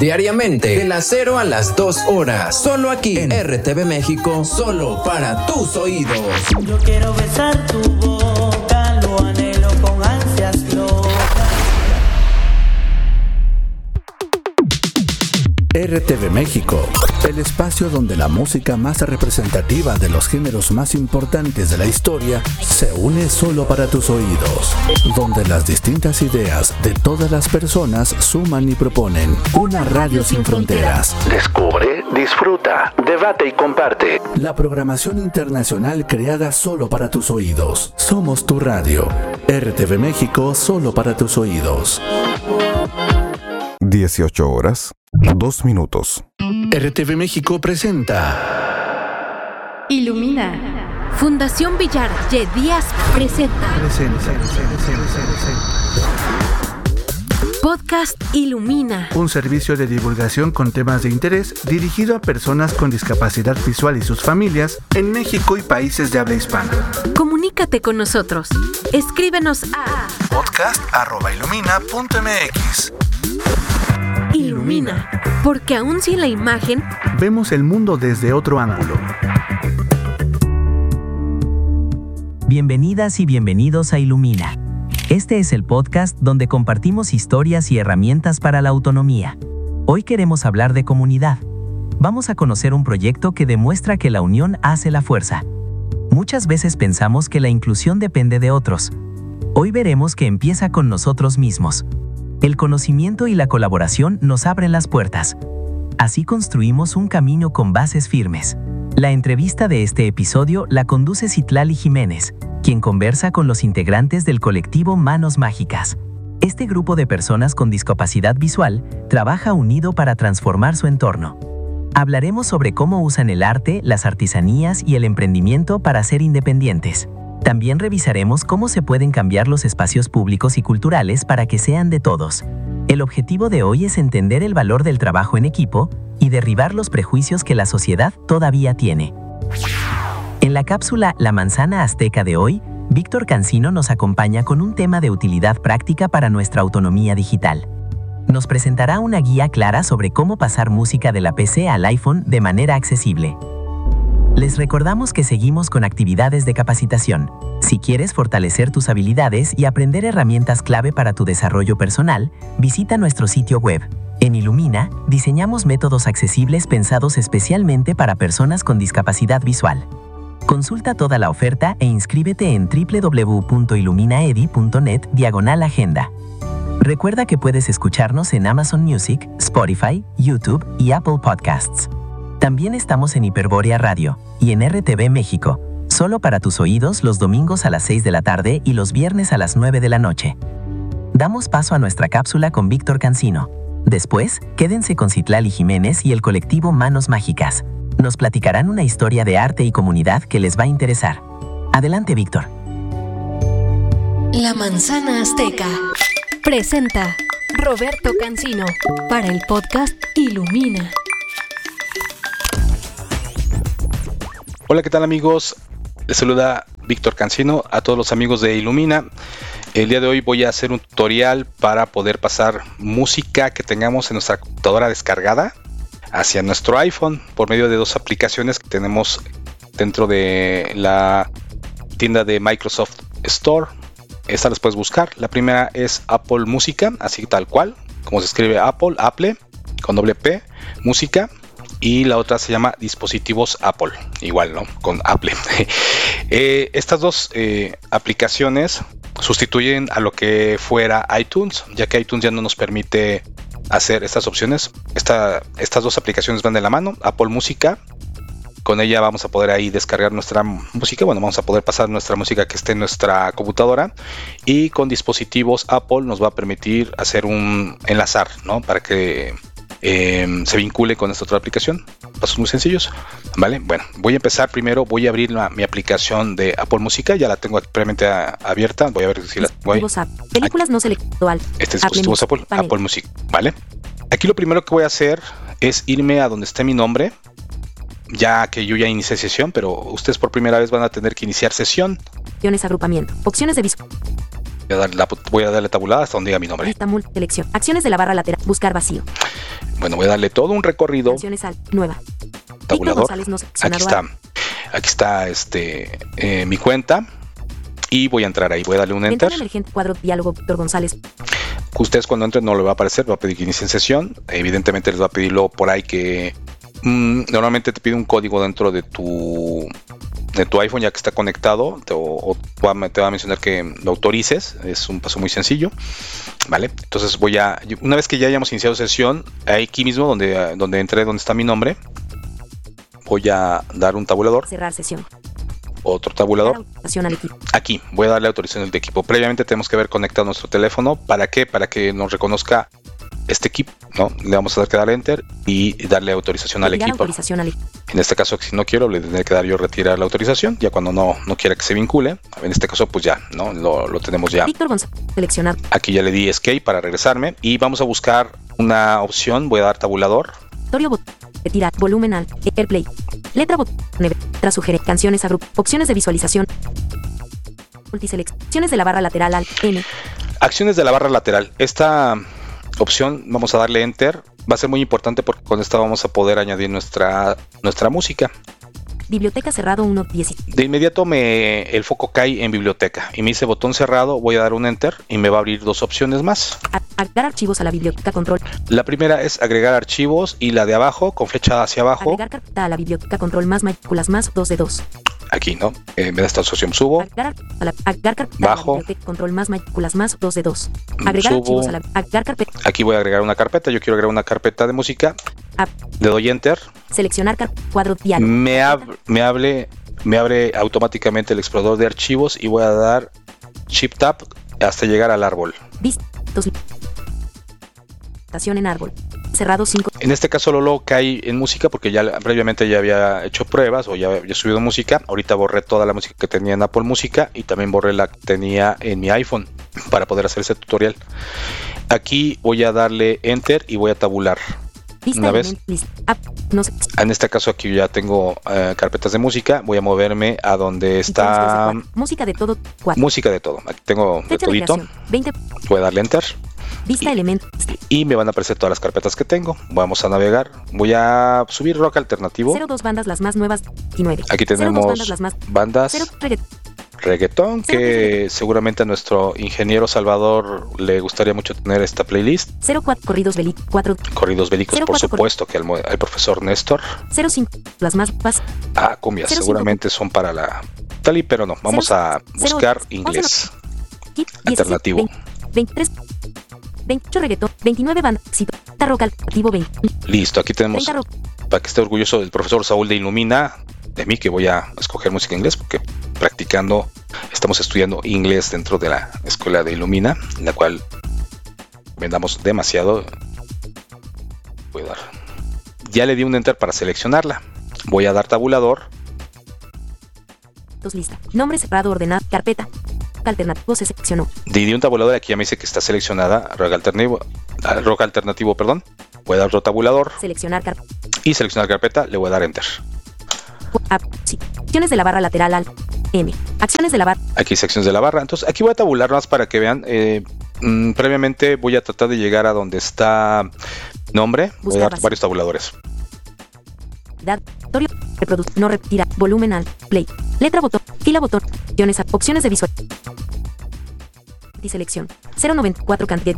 diariamente de las 0 a las 2 horas, solo aquí en RTV México, solo para tus oídos. Yo quiero besar tu boca, lo anhelo con ansias locas. RTV México, el espacio donde la música más representativa de los géneros más importantes de la historia se une solo para tus oídos, donde las distintas ideas de todas las personas suman y proponen una radio sin fronteras. Descubre, disfruta, debate y comparte. La programación internacional creada solo para tus oídos. Somos tu radio. RTV México, solo para tus oídos. 18 horas, 2 minutos. RTV México presenta Ilumina. Fundación Villar Ye Díaz presenta Podcast Ilumina, un servicio de divulgación con temas de interés dirigido a personas con discapacidad visual y sus familias en México y países de habla hispana. Comunícate con nosotros. Escríbenos a podcast@ilumina.mx. Ilumina, porque aún sin la imagen, vemos el mundo desde otro ángulo. Bienvenidas y bienvenidos a Ilumina. Este es el podcast donde compartimos historias y herramientas para la autonomía. Hoy queremos hablar de comunidad. Vamos a conocer un proyecto que demuestra que la unión hace la fuerza. Muchas veces pensamos que la inclusión depende de otros. Hoy veremos que empieza con nosotros mismos. El conocimiento y la colaboración nos abren las puertas. Así construimos un camino con bases firmes. La entrevista de este episodio la conduce Citlali Jiménez, quien conversa con los integrantes del colectivo Manos Mágicas. Este grupo de personas con discapacidad visual trabaja unido para transformar su entorno. Hablaremos sobre cómo usan el arte, las artesanías y el emprendimiento para ser independientes. También revisaremos cómo se pueden cambiar los espacios públicos y culturales para que sean de todos. El objetivo de hoy es entender el valor del trabajo en equipo y derribar los prejuicios que la sociedad todavía tiene. En la cápsula La Manzana Azteca de hoy, Víctor Cancino nos acompaña con un tema de utilidad práctica para nuestra autonomía digital. Nos presentará una guía clara sobre cómo pasar música de la PC al iPhone de manera accesible. Les recordamos que seguimos con actividades de capacitación. Si quieres fortalecer tus habilidades y aprender herramientas clave para tu desarrollo personal, visita nuestro sitio web. En Ilumina, diseñamos métodos accesibles pensados especialmente para personas con discapacidad visual. Consulta toda la oferta e inscríbete en www.iluminaedi.net/agenda. Recuerda que puedes escucharnos en Amazon Music, Spotify, YouTube y Apple Podcasts. También estamos en Hiperbórea Radio y en RTV México, solo para tus oídos los domingos a las 6 de la tarde y los viernes a las 9 de la noche. Damos paso a nuestra cápsula con Víctor Cancino. Después, quédense con Citlali Jiménez y el colectivo Manos Mágicas. Nos platicarán una historia de arte y comunidad que les va a interesar. Adelante, Víctor. La Manzana Azteca presenta Roberto Cancino para el podcast Ilumina. Hola, ¿qué tal, amigos? Les saluda Víctor Cancino, a todos los amigos de Ilumina. El día de hoy voy a hacer un tutorial para poder pasar música que tengamos en nuestra computadora descargada hacia nuestro iPhone por medio de dos aplicaciones que tenemos dentro de la tienda de Microsoft Store. Estas las puedes buscar. La primera es Apple Música, así tal cual, como se escribe Apple, con doble P, Música. Y la otra se llama Dispositivos Apple, igual, ¿no? Con Apple. Estas dos aplicaciones sustituyen a lo que fuera iTunes, ya que iTunes ya no nos permite hacer estas opciones. Estas dos aplicaciones van de la mano. Apple Música, con ella vamos a poder ahí descargar nuestra música. Bueno, vamos a poder pasar nuestra música que esté en nuestra computadora. Y con Dispositivos Apple nos va a permitir hacer un enlazar, ¿no? Para que se vincule con esta otra aplicación. Pasos muy sencillos, ¿vale? Bueno, voy a empezar primero. Voy a abrir mi aplicación de Apple Música. Ya la tengo previamente abierta. Voy a ver si la voy. Películas no selectual. Este es dispositivos Apple Music, ¿vale? Aquí lo primero que voy a hacer es irme a donde esté mi nombre, ya que yo ya inicié sesión, pero ustedes por primera vez van a tener que iniciar sesión. Agrupamiento. Opciones de Voy a darle tabulada hasta donde diga mi nombre. Lista selección. Acciones de la barra lateral. Buscar vacío. Bueno, voy a darle todo un recorrido. Canciones al nueva. Tabulador. No Aquí está mi cuenta. Y voy a entrar ahí. Voy a darle un enter. Ventana emergente, cuadro, diálogo, Víctor González. Ustedes cuando entren no le va a aparecer. Va a pedir que inicien sesión. Evidentemente les va a pedir luego por ahí que... normalmente te pide un código dentro de tu iPhone ya que está conectado o te va a mencionar que lo autorices. Es un paso muy sencillo, vale. Entonces una vez que ya hayamos iniciado sesión, aquí mismo donde entré, donde está mi nombre, voy a dar un tabulador, cerrar sesión, otro tabulador. Aquí voy a darle autorización al equipo. Previamente tenemos que haber conectado nuestro teléfono. ¿Para qué? Para que nos reconozca este equipo, ¿no? Le vamos a dar que dar enter y darle autorización al equipo. En este caso, si no quiero, le tendré que dar yo retirar la autorización, ya cuando no quiera que se vincule. En este caso, pues ya, ¿no? Lo tenemos ya. Víctor González, seleccionar. Aquí ya le di escape para regresarme y vamos a buscar una opción. Voy a dar tabulador. Retirar, volumen al, AirPlay, letra tras sugerir, canciones a grupo, opciones de visualización, multiselecciones de la barra lateral al N. Acciones de la barra lateral. Esta opción vamos a darle enter. Va a ser muy importante porque con esta vamos a poder añadir nuestra música. Biblioteca cerrado 1.10. De inmediato el foco cae en biblioteca y me dice botón cerrado. Voy a dar un enter y me va a abrir dos opciones más. Agregar archivos a la biblioteca control. La primera es agregar archivos y la de abajo con flecha hacia abajo. Agregar carpeta a la biblioteca control más mayúsculas más 2 de 2. Aquí, ¿no? Me da esta opción, subo. Agregar carpeta bajo. A la biblioteca control más mayúsculas más 2 de 2. Agregar subo. Archivos a la agregar carpeta. Aquí voy a agregar una carpeta. Yo quiero agregar una carpeta de música. Le doy enter. Seleccionar cuadro diálogo. Me abre automáticamente el explorador de archivos y voy a dar Shift Tab hasta llegar al árbol. Estación en árbol. Cerrado 5. En este caso Lolo cae en música porque previamente ya había hecho pruebas o ya había subido música. Ahorita borré toda la música que tenía en Apple Música y también borré la que tenía en mi iPhone para poder hacer ese tutorial. Aquí voy a darle enter y voy a tabular. Una vez. En este caso aquí ya tengo carpetas de música. Voy a moverme a donde está música de todo. 4. Música de todo. Aquí tengo de todito. 20. Voy a darle enter. Vista elementos. Y me van a aparecer todas las carpetas que tengo. Vamos a navegar. Voy a subir rock alternativo. 02 bandas las más nuevas. 19. Aquí tenemos bandas. Reggaetón, que seguramente a nuestro ingeniero Salvador le gustaría mucho tener esta playlist. 04 corridos bélicos. 4 corridos bélicos, por supuesto, que al profesor Néstor. 05 las más cumbias, seguramente son para la Tali, pero no, vamos a buscar inglés alternativo. 23 28 reggaetón, 29 bandas, rock alternativo 20. Listo, aquí tenemos, para que esté orgulloso del profesor Saúl de Ilumina, de mí, que voy a escoger música en inglés, porque estamos estudiando inglés dentro de la escuela de Ilumina, en la cual vendamos demasiado. Voy a dar. Ya le di un enter para seleccionarla. Voy a dar tabulador. Lista. Nombre cerrado, ordenado, carpeta. Alternativo se seleccionó. Di un tabulador, aquí ya me dice que está seleccionada rock alternativo, perdón. Voy a dar otro tabulador. Seleccionar carpeta. Y seleccionar carpeta, le voy a dar enter. Acciones de la barra lateral al M. Acciones de la barra. Aquí secciones de la barra. Entonces aquí voy a tabular más para que vean. Previamente voy a tratar de llegar a donde está nombre. Voy a dar varios tabuladores. No retira. Volumen al play. Letra botón. Fila botón. Opciones de visual. Y selección. 094 cantidad.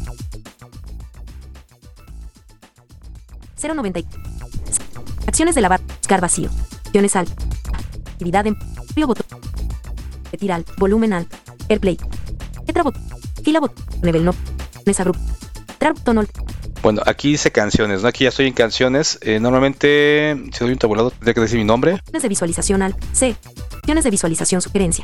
090. Acciones de la barra. Buscar vacío. Opciones al. Actividad en. Botón. Retirar. Volumen al. AirPlay. Letra botón. Fila botón. Nivel no. Mesa grupo. Botón. Bueno, aquí dice canciones, ¿no? Aquí ya estoy en canciones. Normalmente, si doy un tabulador, tendría que decir mi nombre. Opciones de visualización al C. Opciones de visualización sugerencia.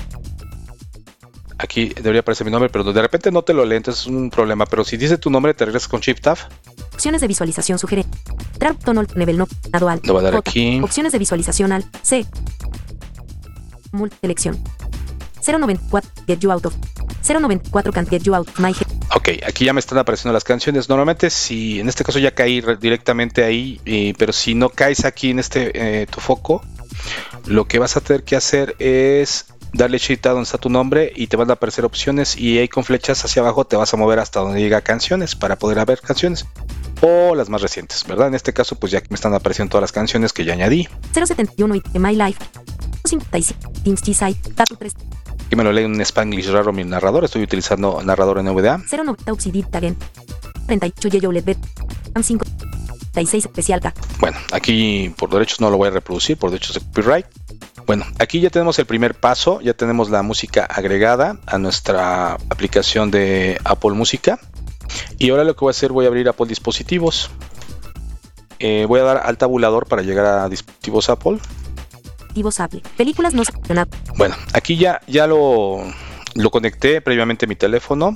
Aquí debería aparecer mi nombre, pero de repente no te lo lee, entonces es un problema. Pero si dice tu nombre, te regresas con Shift Tab. Opciones de visualización sugerencia. Botón nivel no. Al. Lo voy a dar aquí. Opciones de visualización al C. Selección. 094 get you out of. 094 can't get you out my head. Ok, aquí ya me están apareciendo las canciones. Normalmente, si en este caso ya caí directamente ahí, pero si no caes aquí en tu foco, lo que vas a tener que hacer es darle shift a donde está tu nombre y te van a aparecer opciones, y ahí con flechas hacia abajo te vas a mover hasta donde llega canciones para poder ver canciones o las más recientes, ¿verdad? En este caso pues ya me están apareciendo todas las canciones que ya añadí. 071 y My Life 57 Teams G-Side Tatu 3 Aquí me lo lee en Spanglish raro mi narrador, estoy utilizando narrador NVDA. 090 Obsidit Tagen 38 Yeyo LED 5 36 especial K. Bueno, aquí por derechos no lo voy a reproducir, por derechos de copyright. Bueno, aquí ya tenemos el primer paso, ya tenemos la música agregada a nuestra aplicación de Apple Música. Y ahora lo que voy a hacer, voy a abrir Apple Dispositivos. Voy a dar al tabulador para llegar a dispositivos Apple. Apple. Películas no seleccionadas. Bueno, aquí ya lo conecté previamente a mi teléfono.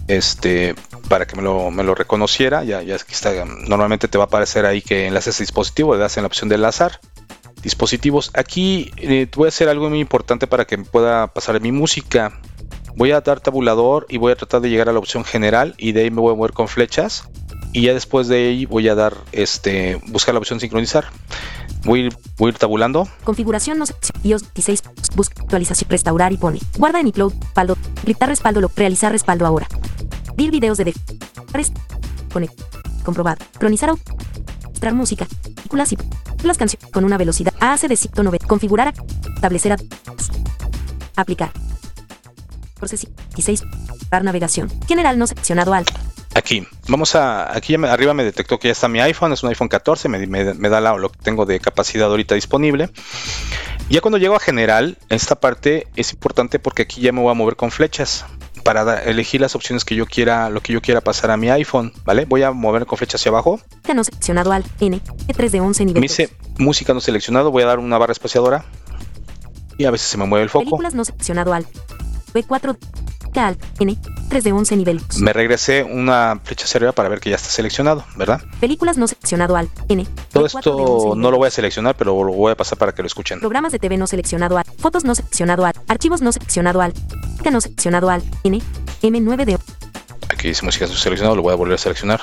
Para que me lo reconociera. Ya aquí está. Normalmente te va a aparecer ahí que enlaces a dispositivo, le das en la opción de enlazar dispositivos. Aquí voy a hacer algo muy importante para que pueda pasar mi música. Voy a dar tabulador y voy a tratar de llegar a la opción general, y de ahí me voy a mover con flechas, y ya después de ahí voy a dar buscar la opción sincronizar. Voy a ir tabulando. Configuración no seleccionada. iOS 16. Busca actualización. Restaurar y pone. Guarda en iCloud. Respaldo. Criptar respaldo. Realizar respaldo ahora. Abrir videos de Conect. Comprobado. Cronizar. Extraer música. Películas y las canciones con una velocidad. AC de ciclo 9. Configurar. Establecer. Aplicar. Proceso 16. Dar navegación. General no seleccionado al. Aquí ya arriba me detectó que ya está mi iPhone, es un iPhone 14, me da lo que tengo de capacidad ahorita disponible. Ya cuando llego a general, esta parte es importante porque aquí ya me voy a mover con flechas para elegir las opciones que yo quiera, lo que yo quiera pasar a mi iPhone, ¿vale? Voy a mover con flechas hacia abajo. No seleccionado al N, 3 de 11 nivel. Me dice música no seleccionado, voy a dar una barra espaciadora y a veces se me mueve el foco. Películas no seleccionado al B4 Alt N 3 de 11 nivel. Me regresé una flecha hacia arriba para ver que ya está seleccionado, ¿verdad? Películas no seleccionado al N. Todo esto no lo voy a seleccionar, pero lo voy a pasar para que lo escuchen. Programas de TV no seleccionado al. Fotos no seleccionado al. Archivos no seleccionado al. Música no seleccionado al N. M9 de. Aquí dice música no seleccionado, lo voy a volver a seleccionar.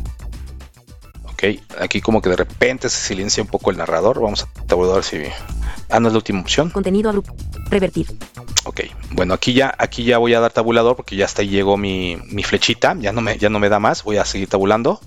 Ok, aquí como que de repente se silencia un poco el narrador. Vamos a ver si... no es la última opción. Contenido agrupa. Revertir. Ok, bueno, aquí ya voy a dar tabulador porque ya hasta ahí llegó mi flechita, ya no me da más, voy a seguir tabulando.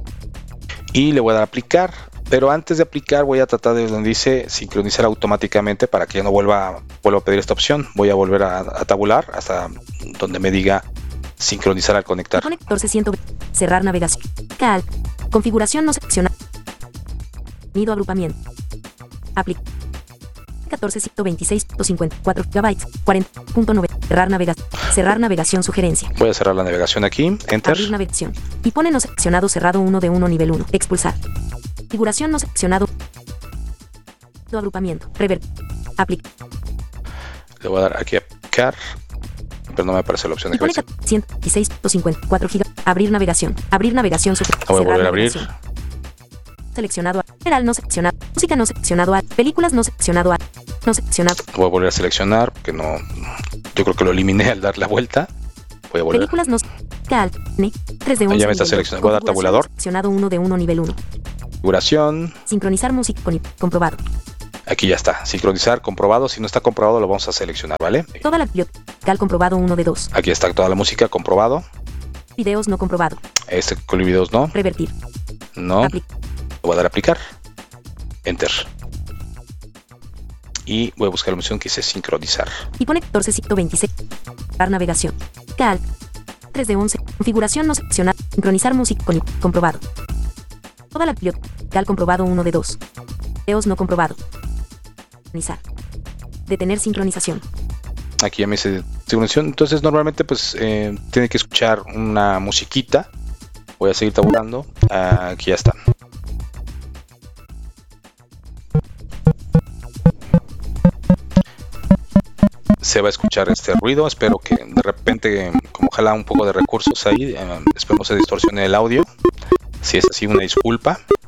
Y le voy a dar a aplicar, pero antes de aplicar voy a tratar de donde dice sincronizar automáticamente para que ya no vuelva a pedir esta opción. Voy a volver a tabular hasta donde me diga sincronizar al conectar. Conector 620. Cerrar navegación. Cal. Configuración no seleccionada. Nido agrupamiento. Aplicar. 14.26.54 GB 40.9. Cerrar navegación sugerencia. Voy a cerrar la navegación aquí. Enter. Abrir navegación. Y pone no seleccionado cerrado 1 de 1 nivel 1. Expulsar. Configuración no seleccionado. Agrupamiento. Revertir. Aplicar. Le voy a dar aquí a aplicar. Pero no me aparece la opción de 116.54 GB. Abrir navegación. Abrir navegación sugerencia. Voy a volver a abrir. Seleccionado a. General no seleccionado. Música no seleccionado a. Películas no seleccionado a. No seleccionado. Voy a volver a seleccionar porque no. Yo creo que lo eliminé al dar la vuelta. Voy a volver. Películas no. Cal. N. 3 de 11. Ya me está seleccionando. Voy a dar tabulador. Seleccionado 1 de 1 nivel 1. Configuración. Sincronizar música con comprobado. Aquí ya está. Sincronizar comprobado. Si no está comprobado lo vamos a seleccionar, ¿vale? Toda la biblioteca. Cal comprobado 1 de 2. Aquí está toda la música comprobado. Videos no comprobado. Con videos no. Revertir. No. Voy a dar a aplicar. Enter. Y voy a buscar la opción que dice sincronizar. Y pone 14.26. Dar navegación. Cal. 3 de 11. Configuración no seleccionada. Sincronizar música con comprobado. Toda la biblioteca. Cal comprobado 1 de 2. Videos no comprobado. Sincronizar. Detener sincronización. Aquí ya me dice sincronización. Entonces normalmente pues tiene que escuchar una musiquita. Voy a seguir tabulando. Aquí ya está. Se va a escuchar este ruido. Espero que de repente, como jala un poco de recursos ahí, espero no se distorsione el audio. Si es así, una disculpa.